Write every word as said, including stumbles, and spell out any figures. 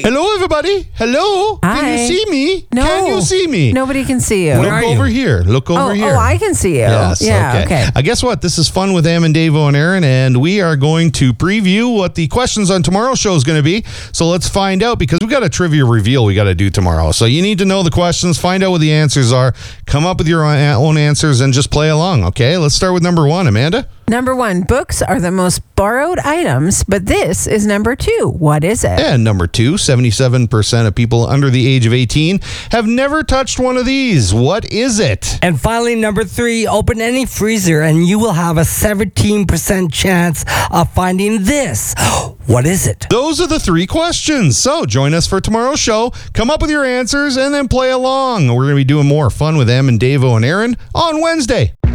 Hello, everybody. Hello. Hi. Can you see me? No. Can you see me? Nobody can see you. Look are over you? here. Look over oh, here. oh, I can see you. Yes, yeah, okay. okay. Uh, guess what? This is Fun with Am and Davo and Aaron, and we are going to preview what the questions on tomorrow's show is going to be. So let's find out, because we've got a trivia reveal we got to do tomorrow. So you need to know the questions, find out what the answers are, come up with your own answers, and just play along, okay? Let's start with number one. Amanda? Number one, books are the most borrowed items, but this is number two. What is it? And number two, seventy-seven percent of people under the age of eighteen have never touched one of these. What is it? And finally, number three, open any freezer and you will have a seventeen percent chance of finding this. What is it? Those are the three questions. So join us for tomorrow's show. Come up with your answers and then play along. We're going to be doing more Fun with Em and Davo and Aaron on Wednesday.